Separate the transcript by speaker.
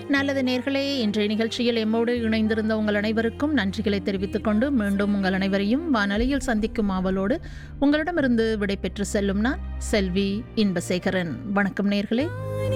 Speaker 1: நல்லது நேர்களே, இன்றைய நிகழ்ச்சியில் எம்மோடு இணைந்திருந்த உங்கள் அனைவருக்கும் நன்றிகளை தெரிவித்துக் கொண்டு மீண்டும் உங்கள் அனைவரையும் வானொலியில் சந்திக்கும் ஆவலோடு உங்களிடமிருந்து விடைபெற்று செல்லும் நான் செல்வி இன்பசேகரன். வணக்கம் நேர்களே.